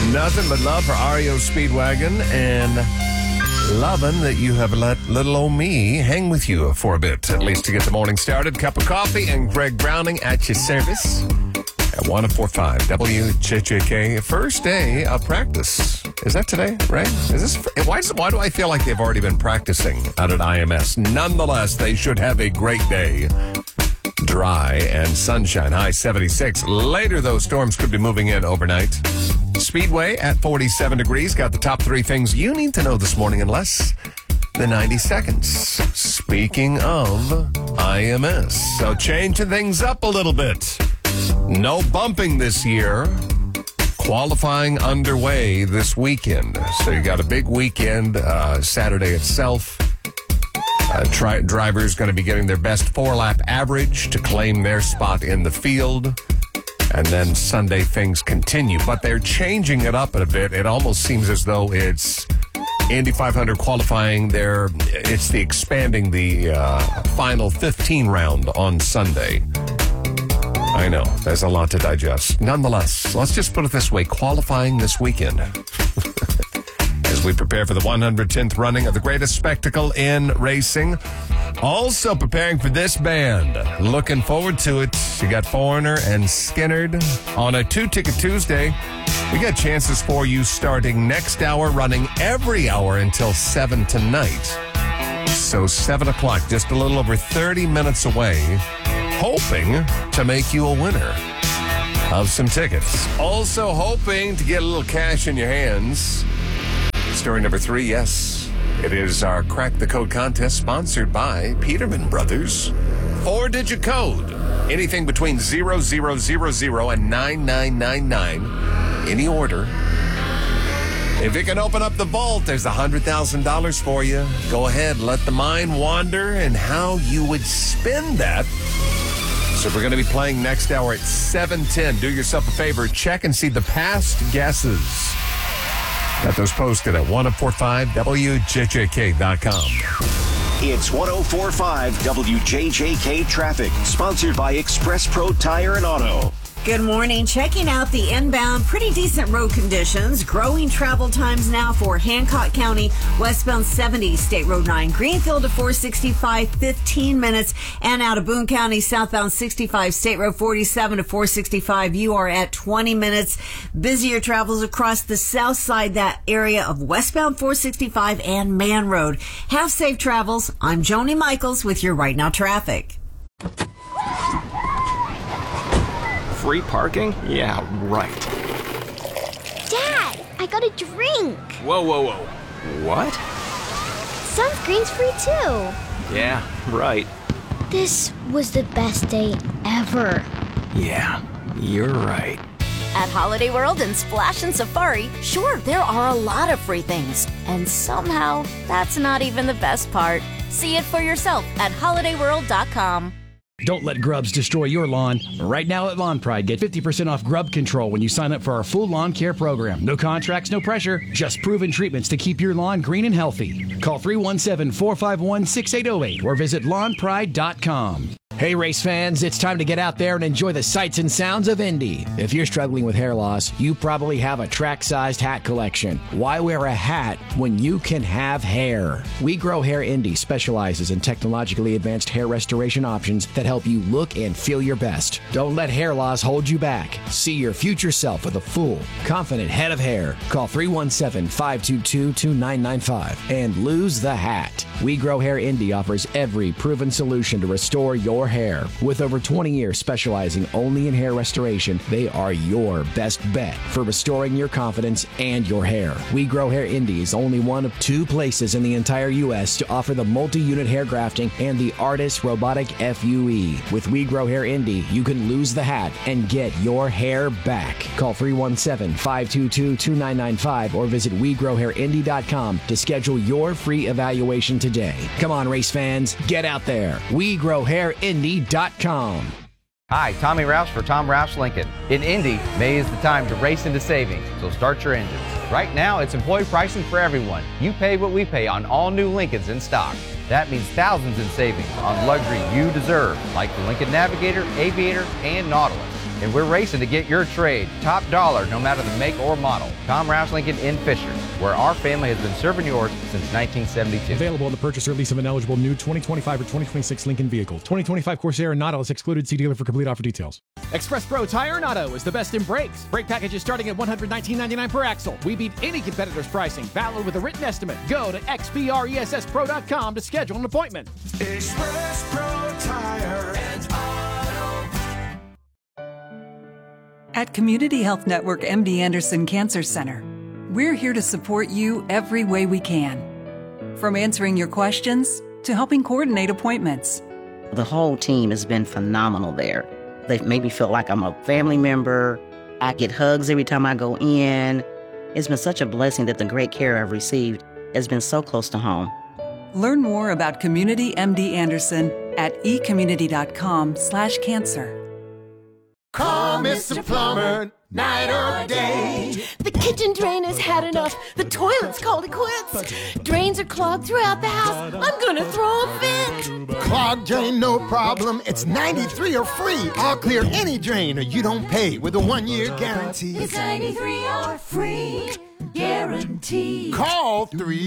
Nothing but love for REO Speedwagon and loving that you have let little old me hang with you for a bit, at least to get the morning started. Cup of coffee and Greg Browning at your service at 104.5 WJJK. First day of practice. Is that today, right? Is this? Why do I feel like they've already been practicing out at IMS? Nonetheless, they should have a great day. Dry and sunshine, high 76. Later, those storms could be moving in overnight. Speedway at 47 degrees. Got the top three things you need to know this morning in less than 90 seconds. Speaking of IMS, so changing things up a little bit. No bumping this year. Qualifying underway this weekend. So you got a big weekend, Saturday itself. Drivers going to be getting their best 4-lap average to claim their spot in the field. And then Sunday things continue. But they're changing it up a bit. It almost seems as though it's Indy 500 qualifying there. It's expanding the final 15 round on Sunday. I know, there's a lot to digest. Nonetheless, let's just put it this way. Qualifying this weekend. As we prepare for the 110th running of the greatest spectacle in racing. Also preparing for this band. Looking forward to it. You got Foreigner and Skinnerd on a 2-ticket Tuesday. We got chances for you starting next hour, running every hour until 7 tonight. So 7 o'clock, just a little over 30 minutes away, hoping to make you a winner of some tickets. Also hoping to get a little cash in your hands. Story number 3, yes. It is our Crack the Code contest sponsored by Peterman Brothers. 4-digit code. Anything between 0000 and 9999. Any order. If you can open up the vault, there's $100,000 for you. Go ahead, let the mind wander and how you would spend that. So we're going to be playing next hour at 7:10. Do yourself a favor, check and see the past guesses. Got those posted at 1045WJJK.com. It's 1045 WJJK Traffic, sponsored by Express Pro Tire and Auto. Good morning. Checking out the inbound, pretty decent road conditions. Growing travel times now for Hancock County, westbound 70, State Road 9, Greenfield to 465, 15 minutes. And out of Boone County, southbound 65, State Road 47 to 465, you are at 20 minutes. Busier travels across the south side, that area of westbound 465 and Man Road. Have safe travels. I'm Joni Michaels with your Right Now traffic. Free parking? Yeah, right. Dad, I got a drink. Whoa. What? Sunscreen's free too. Yeah, right. This was the best day ever. Yeah, you're right. At Holiday World and Splash and Safari, sure, there are a lot of free things. And somehow, that's not even the best part. See it for yourself at holidayworld.com. Don't let grubs destroy your lawn. Right now at Lawn Pride, get 50% off grub control when you sign up for our full lawn care program. No contracts, no pressure, just proven treatments to keep your lawn green and healthy. Call 317-451-6808 or visit lawnpride.com. Hey race fans, it's time to get out there and enjoy the sights and sounds of Indy. If you're struggling with hair loss, you probably have a track-sized hat collection. Why wear a hat when you can have hair? We Grow Hair Indy specializes in technologically advanced hair restoration options that help you look and feel your best. Don't let hair loss hold you back. See your future self with a full, confident head of hair. Call 317-522-2995 and lose the hat. We Grow Hair Indy offers every proven solution to restore your hair. With over 20 years specializing only in hair restoration, they are your best bet for restoring your confidence and your hair. We Grow Hair Indy is only one of 2 places in the entire U.S. to offer the multi-unit hair grafting and the Artis Robotic FUE. With We Grow Hair Indy, you can lose the hat and get your hair back. Call 317-522-2995 or visit WeGrowHairIndy.com to schedule your free evaluation today. Come on, race fans, get out there. WeGrowHairIndy.com. Hi, Tommy Rouse for Tom Rouse Lincoln. In Indy, May is the time to race into savings, so start your engines. Right now, it's employee pricing for everyone. You pay what we pay on all new Lincolns in stock. That means thousands in savings on luxury you deserve, like the Lincoln Navigator, Aviator, and Nautilus. and we're racing to get your trade top dollar no matter the make or model. Tom Roush Lincoln in Fisher, where our family has been serving yours since 1972. Available on the purchase or lease of an eligible new 2025 or 2026 Lincoln vehicle. 2025 Corsair and Nautilus excluded. See dealer for complete offer details. Express Pro Tire and Auto is the best in brakes. Brake packages starting at $119.99 per axle. We beat any competitor's pricing. Valid with a written estimate. Go to xpressspro.com to schedule an appointment. Express Pro Tire and Auto. At Community Health Network MD Anderson Cancer Center, we're here to support you every way we can. From answering your questions to helping coordinate appointments. The whole team has been phenomenal there. They've made me feel like I'm a family member. I get hugs every time I go in. It's been such a blessing that the great care I've received has been so close to home. Learn more about Community MD Anderson at ecommunity.com/cancer. Call Mr. Plumber, night or day. The kitchen drain has had enough. The toilet's called it quits. Drains are clogged throughout the house. I'm gonna throw a fit. Clogged drain, no problem. It's 93 or free. I'll clear any drain or you don't pay with a 1-year guarantee. It's 93 or free guarantee. Call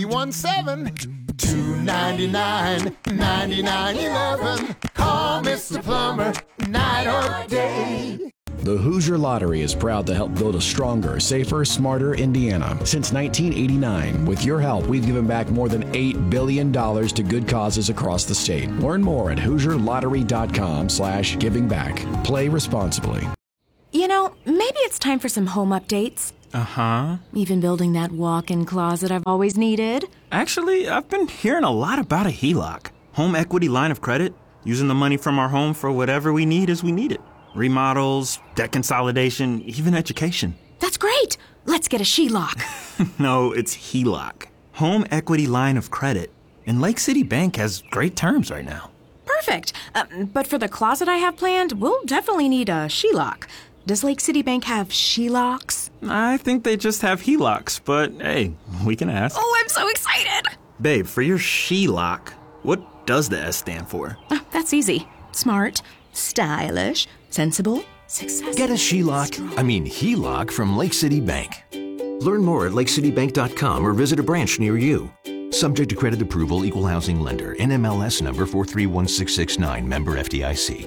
317-299-9911. Call Mr. Plumber, night or day. The Hoosier Lottery is proud to help build a stronger, safer, smarter Indiana. Since 1989, with your help, we've given back more than $8 billion to good causes across the state. Learn more at HoosierLottery.com/givingback. Play responsibly. You know, maybe it's time for some home updates. Uh-huh. Even building that walk-in closet I've always needed. Actually, I've been hearing a lot about a HELOC. Home equity line of credit. Using the money from our home for whatever we need as we need it. Remodels, debt consolidation, even education. That's great! Let's get a SHELOC. No, it's HELOC. Home equity line of credit. And Lake City Bank has great terms right now. Perfect. But for the closet I have planned, we'll definitely need a SHELOC. Does Lake City Bank have SHELOCs? I think they just have HELOCs, but hey, we can ask. Oh, I'm so excited! Babe, for your SHELOC, what does the S stand for? That's easy. Smart, stylish, sensible, successful. Get a HELOC from Lake City Bank. Learn more at lakecitybank.com or visit a branch near you. Subject to credit approval, equal housing lender, NMLS number 431669, member FDIC.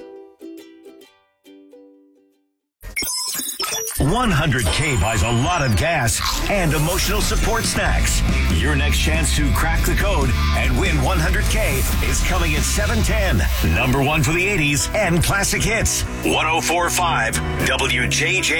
100K buys a lot of gas and emotional support snacks. Your next chance to crack the code and win 100K is coming at 7:10. Number one for the 80s and classic hits. 104.5 WJJ.